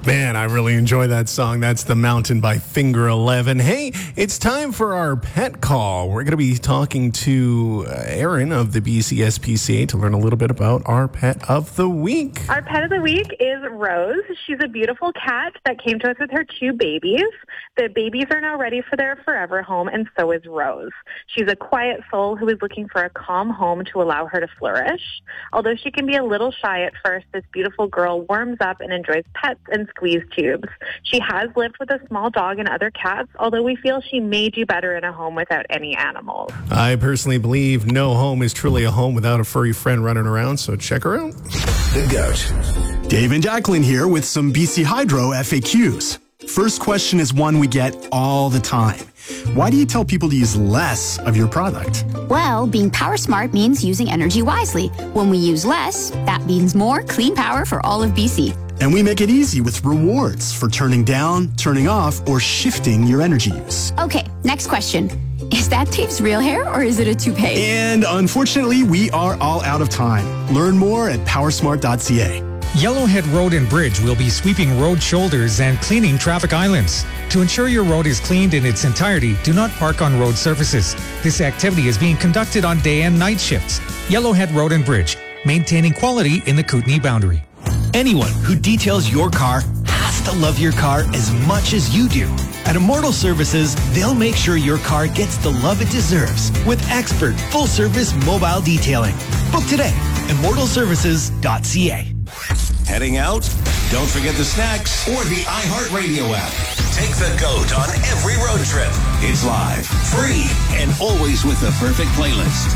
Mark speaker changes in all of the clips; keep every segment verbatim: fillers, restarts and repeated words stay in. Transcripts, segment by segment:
Speaker 1: Man, I really enjoy that song. That's The Mountain by Finger eleven. Hey, it's time for our pet call. We're going to be talking to uh, Erin of the B C S P C A to learn a little bit about our pet of the week.
Speaker 2: Our pet of the week is Rose. She's a beautiful cat that came to us with her two babies. The babies are now ready for their forever home, and so is Rose. She's a quiet soul who is looking for a calm home to allow her to flourish. Although she can be a little shy at first, this beautiful girl warms up and enjoys pets and squeeze tubes. She has lived with a small dog and other cats, although we feel she may do better in a home without any animals.
Speaker 1: I personally believe no home is truly a home without a furry friend running around, so check her out.
Speaker 3: The Goat.
Speaker 4: Dave and Jacqueline here with some B C Hydro F A Qs. First question is one we get all the time. Why do you tell people to use less of your product?
Speaker 5: Well, being power smart means using energy wisely. When we use less, that means more clean power for all of B C.
Speaker 4: And we make it easy with rewards for turning down, turning off, or shifting your energy use.
Speaker 5: Okay, next question. Is that Dave's real hair or is it a toupee?
Speaker 4: And unfortunately, we are all out of time. Learn more at powersmart dot c a.
Speaker 6: Yellowhead Road and Bridge will be sweeping road shoulders and cleaning traffic islands. To ensure your road is cleaned in its entirety, do not park on road surfaces. This activity is being conducted on day and night shifts. Yellowhead Road and Bridge, maintaining quality in the Kootenay boundary.
Speaker 7: Anyone who details your car has to love your car as much as you do. At Immortal Services, they'll make sure your car gets the love it deserves with expert full-service mobile detailing. Book today, immortal services dot c a.
Speaker 3: Heading out? Don't forget the snacks or the iHeartRadio app. Take the Goat on every road trip. It's live, free, and always with the perfect playlist.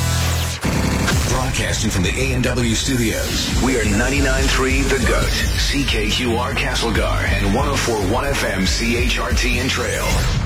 Speaker 3: Broadcasting from the A and W studios, we are ninety-nine point three The Goat, C K Q R Castlegar, and one oh four point one F M C H R T and Trail.